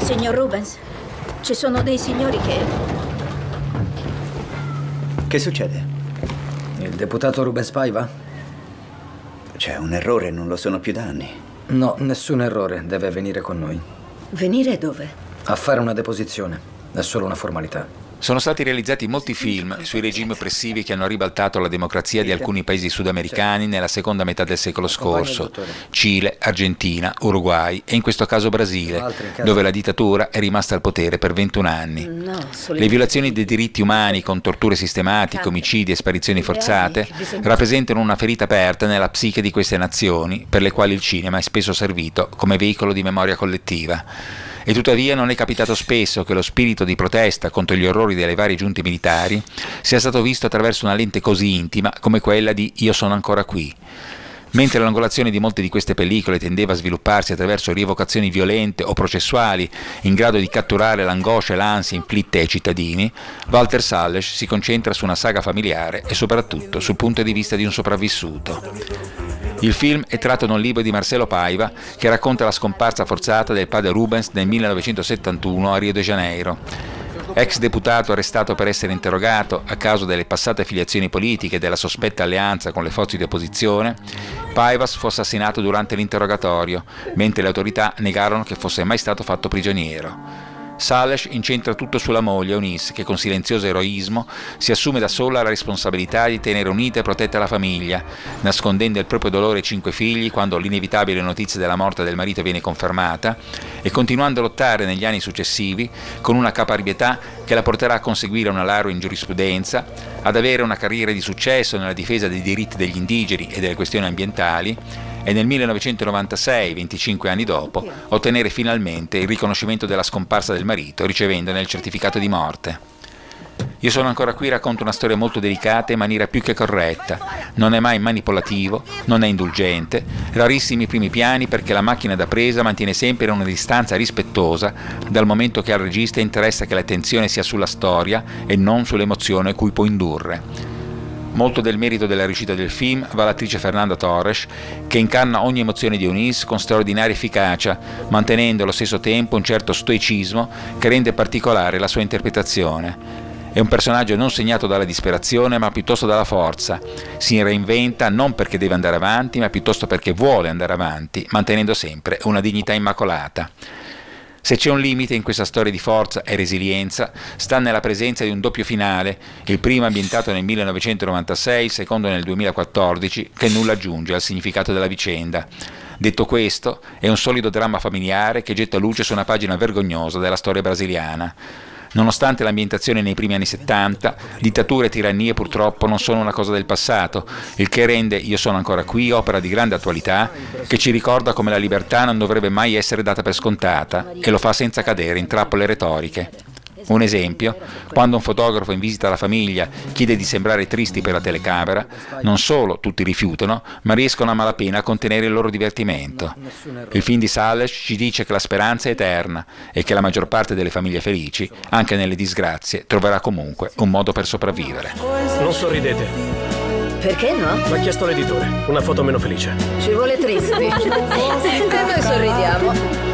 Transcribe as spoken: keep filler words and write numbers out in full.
Signor Rubens, ci sono dei signori che... Che succede? Il deputato Rubens Paiva? C'è un errore, non lo sono più da anni. No, nessun errore, deve venire con noi. Venire dove? A fare una deposizione, è solo una formalità. Sono stati realizzati molti film sui regimi oppressivi che hanno ribaltato la democrazia di alcuni paesi sudamericani nella seconda metà del secolo scorso: Cile, Argentina, Uruguay e in questo caso Brasile, dove la dittatura è rimasta al potere per ventuno anni. Le violazioni dei diritti umani con torture sistematiche, omicidi e sparizioni forzate rappresentano una ferita aperta nella psiche di queste nazioni, per le quali il cinema è spesso servito come veicolo di memoria collettiva. E tuttavia non è capitato spesso che lo spirito di protesta contro gli orrori delle varie giunte militari sia stato visto attraverso una lente così intima come quella di Io sono ancora qui. Mentre l'angolazione di molte di queste pellicole tendeva a svilupparsi attraverso rievocazioni violente o processuali in grado di catturare l'angoscia e l'ansia inflitte ai cittadini, Walter Salles si concentra su una saga familiare e soprattutto sul punto di vista di un sopravvissuto. Il film è tratto da un libro di Marcelo Paiva che racconta la scomparsa forzata del padre Rubens nel millenovecentosettantuno a Rio de Janeiro. Ex deputato arrestato per essere interrogato a causa delle passate affiliazioni politiche e della sospetta alleanza con le forze di opposizione, Paivas fu assassinato durante l'interrogatorio, mentre le autorità negarono che fosse mai stato fatto prigioniero. Salles incentra tutto sulla moglie Eunice, che con silenzioso eroismo si assume da sola la responsabilità di tenere unita e protetta la famiglia, nascondendo il proprio dolore ai cinque figli quando l'inevitabile notizia della morte del marito viene confermata, e continuando a lottare negli anni successivi con una caparbietà che la porterà a conseguire una laurea in giurisprudenza, ad avere una carriera di successo nella difesa dei diritti degli indigeni e delle questioni ambientali, e nel millenovecentonovantasei, venticinque anni dopo, ottenere finalmente il riconoscimento della scomparsa del marito, ricevendone il certificato di morte. Io sono ancora qui racconto una storia molto delicata in maniera più che corretta. Non è mai manipolativo, non è indulgente, rarissimi i primi piani perché la macchina da presa mantiene sempre una distanza rispettosa dal momento che al regista interessa che l'attenzione sia sulla storia e non sull'emozione cui può indurre. Molto del merito della riuscita del film va all'attrice Fernanda Torres, che incarna ogni emozione di Eunice con straordinaria efficacia, mantenendo allo stesso tempo un certo stoicismo che rende particolare la sua interpretazione. È un personaggio non segnato dalla disperazione, ma piuttosto dalla forza. Si reinventa non perché deve andare avanti, ma piuttosto perché vuole andare avanti, mantenendo sempre una dignità immacolata. Se c'è un limite in questa storia di forza e resilienza, sta nella presenza di un doppio finale, il primo ambientato nel millenovecentonovantasei, il secondo nel duemilaquattordici, che nulla aggiunge al significato della vicenda. Detto questo, è un solido dramma familiare che getta luce su una pagina vergognosa della storia brasiliana. Nonostante l'ambientazione nei primi anni settanta, dittature e tirannie purtroppo non sono una cosa del passato, il che rende Io sono ancora qui opera di grande attualità che ci ricorda come la libertà non dovrebbe mai essere data per scontata e lo fa senza cadere in trappole retoriche. Un esempio, quando un fotografo in visita alla famiglia chiede di sembrare tristi per la telecamera, non solo tutti rifiutano, ma riescono a malapena a contenere il loro divertimento. Il film di Salles ci dice che la speranza è eterna e che la maggior parte delle famiglie felici, anche nelle disgrazie, troverà comunque un modo per sopravvivere. Non sorridete. Perché no? M'ha chiesto l'editore, una foto meno felice. Ci vuole tristi. E noi sorridiamo.